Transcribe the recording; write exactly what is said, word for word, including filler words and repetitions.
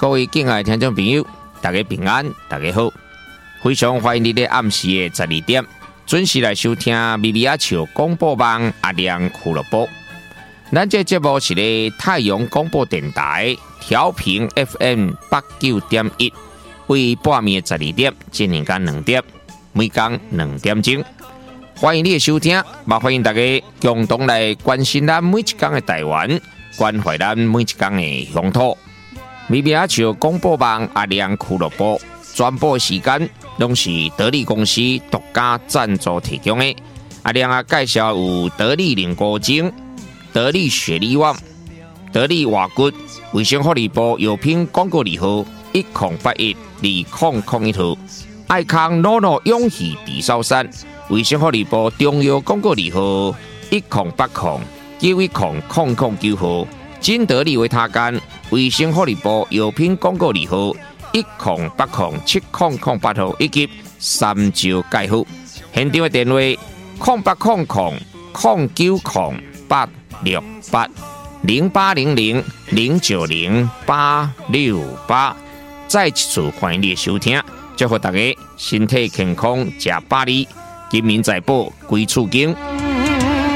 各位敬爱的听众朋友，大家平安，大家好，非常欢迎你在暗时的十二点准时来收听咪咪阿笑广播网阿亮俱乐部。咱这节目是咧太阳广播电台调频 F M 八九点一，为半暝十二点进行到两点，每天两点钟。欢迎你的收听，也欢迎大家共同来关心咱每一天的台湾，关怀咱每一天的乡土。咪咪阿笑广播网阿亮俱乐部转播时间，拢是得力公司独家赞助提供的。阿亮啊，介绍有得力灵果精、得力雪力旺、得力瓦骨、卫生福利部药品广告字号一零八一二零零一号，爱康诺诺永续地烧山。卫生福利部中药广告字号一零八零九一零零零九号，金得利维他干卫生福利部药品广告字号一零八零七零零八号，以及三招介护。现场的电话零八零零零九零八六八零八零零零九零八六八。再一次欢迎你的收听，祝福大家身体健康，吃百里。金民财宝归厝经。